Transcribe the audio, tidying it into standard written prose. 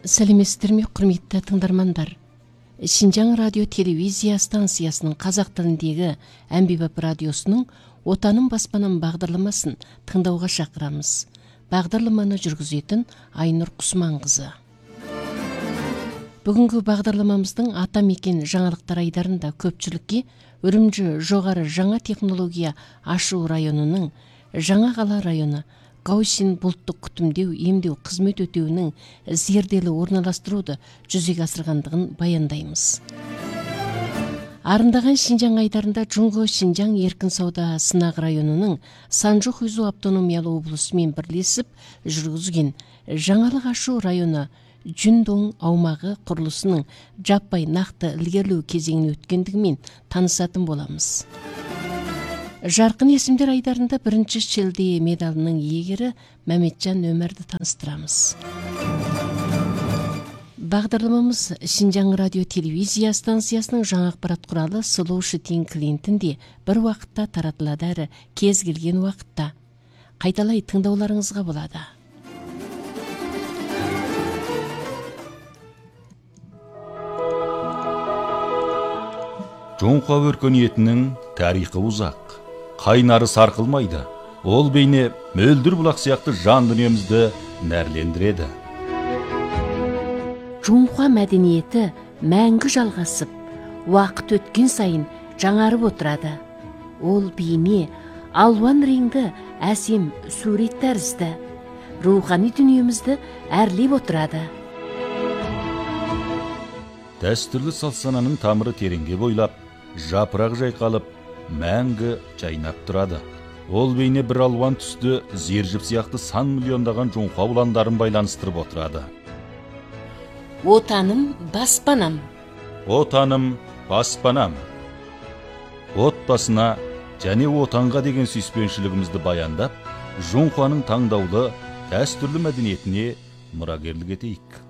Сәлеметсіздер ме, құрметті тыңдармандар. Шинжаң радио телевизия станциясының қазақ тіліндегі әмбебап радиосының Отаным баспанам бағдарламасын тыңдауға шақырамыз. Бағдарламаны жүргізетін Айнұр Құсманқызы. Бүгінгі бағдарламамыздың атамекен жаңалықтар айдарында көпшілікке Үрімжі жоғары жаңа технология ашу районының Жаңа қала районы Гаусин бұлттық күтімдеу емдеу қызмет өтеуінің зерделі орналастыруды жүзеге асырғандығын баяндаймыз. Арындаған Шинжаң айдарында Жунго Шинжаң еркін сауда сынақ районының Санжу Хуйзу автономиялы облысымен бірлесіп жүргізген жаңалық ашу районы Жүндоң аумағы құрылысының жаппай нақты ілгерілеу кезеңін өткендігімен танысатын боламыз. Жарқын есімдер айдарында бірінші шілде медалының иегері Мәметжан Өмірді таныстырамыз. Бағдарламамыз Шинжаң радио телевизия станциясының жаңа ақпарат құралы Слушатель клиентінде бір уақытта таратылады әрі кез келген уақытта қайталай тыңдауларыңызға болады. Жоңқа өркениетінің тарихы ұзақ. Қайнары сарқылмайды. Ол бейне мөлдір бұлақ сияқты жан дүниемізді нәрлендіреді. Жоңқа мәдениеті мәңгі жалғасып, уақыт өткен сайын жаңарып отырады. Ол бейне алуан реңді әсем сурет тәрізді. Рухани дүниемізді әрлеп отырады. Дәстүрлі салт-сананың тамыры тереңге бойлап, жапырақ жайқалып, мәңгі жайнап тұрады. Ол бейне бір алуан түсті зержіп сияқты сан миллиондаған жоңқа ұландарын байланыстырып отырады. Отаным баспанам. Отаным баспанам. Отбасына және отанға деген сүйіспеншілігімізді баяндап, жоңқаның таңдаулы дәстүрлі мәдениетіне мұрагерлік етейік.